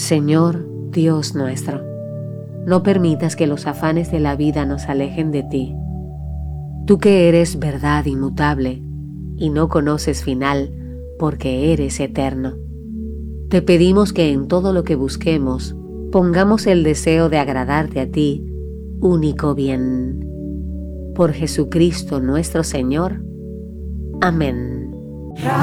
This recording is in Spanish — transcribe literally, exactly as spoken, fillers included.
Señor Dios nuestro, no permitas que los afanes de la vida nos alejen de ti. Tú que eres verdad inmutable y no conoces final porque eres eterno. Te pedimos que en todo lo que busquemos pongamos el deseo de agradarte a ti, único bien. Por Jesucristo nuestro Señor. Amén.